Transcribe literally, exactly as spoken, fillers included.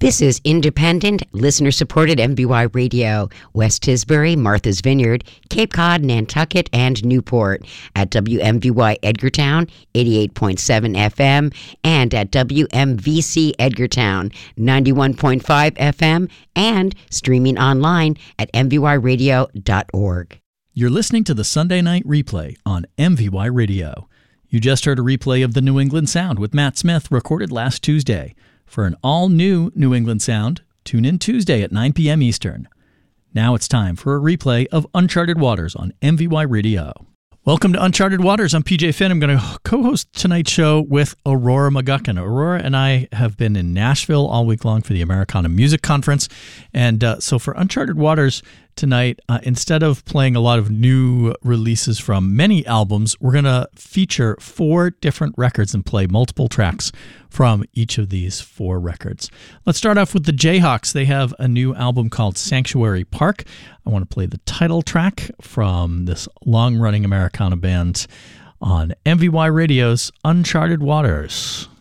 This is independent, listener-supported M V Y Radio, West Tisbury, Martha's Vineyard, Cape Cod, Nantucket, and Newport at W M V Y Edgartown, eighty-eight point seven F M, and at W M V C Edgartown, ninety-one point five F M, and streaming online at m v y radio dot org. You're listening to the Sunday Night Replay on M V Y Radio. You just heard a replay of the New England Sound with Matt Smith, recorded last Tuesday. For an all-new New England Sound, tune in Tuesday at nine p.m. Eastern. Now it's time for a replay of Uncharted Waters on M V Y Radio. Welcome to Uncharted Waters. I'm P J Finn. I'm going to co-host tonight's show with Aurora McGuckin. Aurora and I have been in Nashville all week long for the Americana Music Conference. And uh, so for Uncharted Waters tonight, uh, instead of playing a lot of new releases from many albums, we're going to feature four different records and play multiple tracks from each of these four records. Let's start off with the Jayhawks. They have a new album called Sanctuary Park. I want to play the title track from this long-running Americana band on M V Y Radio's Uncharted Waters.